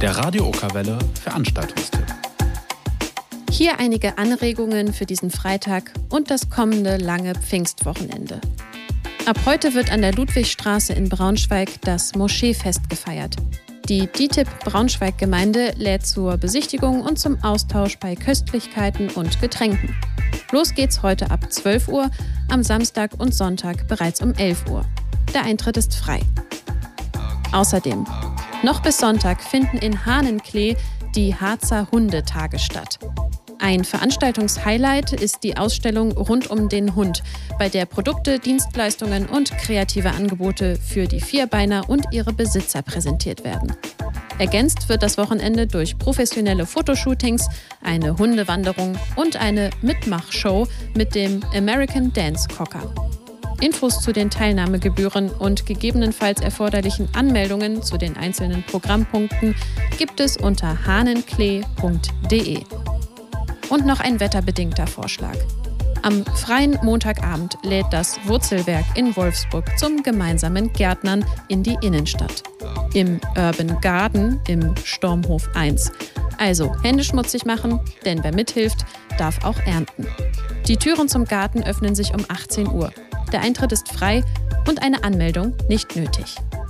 Der Radio Okerwelle Veranstaltungstipp. Hier einige Anregungen für diesen Freitag und das kommende lange Pfingstwochenende. Ab heute wird an der Ludwigstraße in Braunschweig das Moscheefest gefeiert. Die DITIB Braunschweig-Gemeinde lädt zur Besichtigung und zum Austausch bei Köstlichkeiten und Getränken. Los geht's heute ab 12 Uhr, am Samstag und Sonntag bereits um 11 Uhr. Der Eintritt ist frei. Außerdem, noch bis Sonntag finden in Hahnenklee die Harzer Hundetage statt. Ein Veranstaltungshighlight ist die Ausstellung rund um den Hund, bei der Produkte, Dienstleistungen und kreative Angebote für die Vierbeiner und ihre Besitzer präsentiert werden. Ergänzt wird das Wochenende durch professionelle Fotoshootings, eine Hundewanderung und eine Mitmachshow mit dem American Dance Cocker. Infos zu den Teilnahmegebühren und gegebenenfalls erforderlichen Anmeldungen zu den einzelnen Programmpunkten gibt es unter hahnenklee.de. Und noch ein wetterbedingter Vorschlag. Am freien Montagabend lädt das Wurzelwerk in Wolfsburg zum gemeinsamen Gärtnern in die Innenstadt. Im Urban Garden im Stormhof 1. Also Hände schmutzig machen, denn wer mithilft, darf auch ernten. Die Türen zum Garten öffnen sich um 18 Uhr. Der Eintritt ist frei und eine Anmeldung nicht nötig.